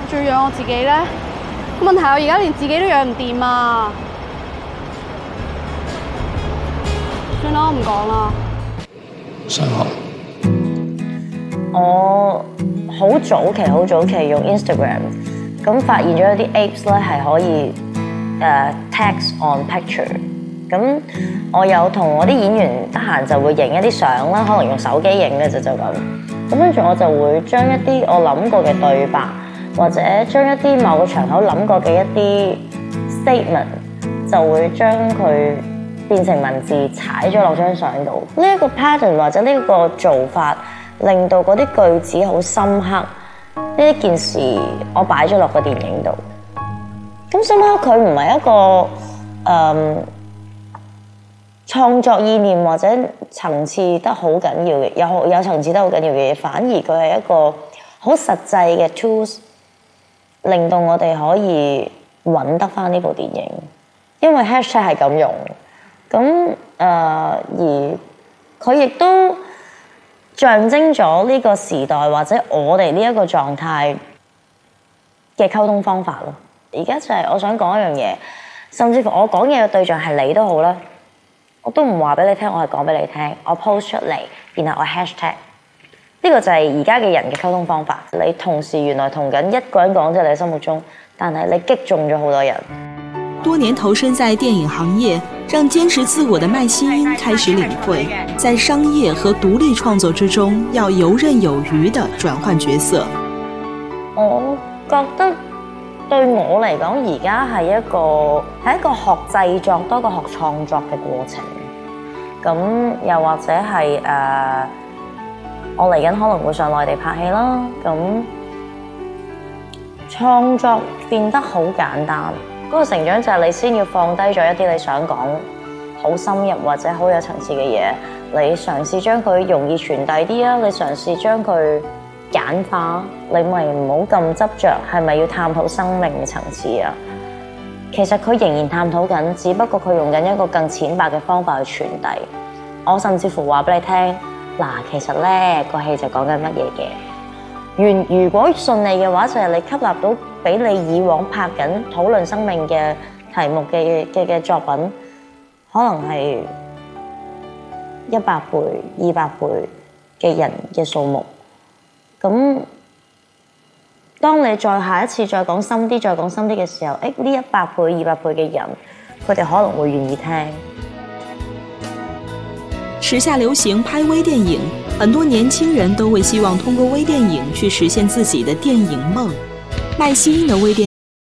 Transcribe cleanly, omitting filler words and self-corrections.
仲要養我自己咧？問題我而家連自己都養唔掂啊！算啦，我唔講啦。 想學。 我好早期用 Instagram， 咁發現咗有啲 apps 咧係可以text on picture。咁我有同我啲演員得閒就會影一啲相啦，可能用手機影嘅就咁。咁跟住我就會將一啲我諗過嘅對白，或者將一啲某個場口諗過嘅一啲 statement， 就會將佢變成文字踩咗落張相度。呢一個 pattern 或者呢一個做法，令到嗰啲句子好深刻。呢一件事我擺咗落個電影度。咁深刻佢唔係一個創作意念或者層次得好緊要嘅，有層次得好緊要嘅嘢，反而佢係一個好實際嘅 tools， 令到我哋可以揾得翻呢部電影。因為 hashtag 係咁用，咁而佢亦都象徵咗呢個時代或者我哋呢一個狀態嘅溝通方法咯。而家就係我想講一樣嘢，甚至乎我講嘢嘅對象係你都好啦。我都唔話俾你聽，我係講俾你聽，我 post 出嚟，然後我 hashtag， 呢個就係而家嘅人嘅溝通方法。你同時原來同緊一個人講，即係你心目中，但係你擊中咗好多人。 多年投身在電影行業，讓堅持自我的麥希英開始領會，在商業和獨立創作之中，要游刃有餘地轉換角色。 我覺得對我嚟講，而家係一個學製作多過學創作嘅過程。咁又或者係我嚟緊可能會上內地拍戲啦。咁創作變得好簡單，嗰個成長就係你先要放低咗一啲你想講好深入或者好有層次嘅嘢，你嘗試將佢容易傳遞啲啊，你嘗試將佢簡化，你咪唔好咁執着，係咪要探討生命嘅層次啊？其實佢仍然探討緊，只不過佢用緊一個更淺白嘅方法去傳遞。我甚至乎話俾你聽，嗱，其實咧個戲就講緊乜嘢嘅。如果順利嘅話，就係你吸納到比你以往拍緊討論生命嘅題目嘅作品，可能係100倍、200倍嘅人嘅數目。咁，當你再下一次再講深啲嘅時候，呢100倍、200倍嘅人，佢哋可能會願意聽。 時下流行拍微電影，很多年輕人都會希望通過微電影去實現自己的電影夢。麥希英的微電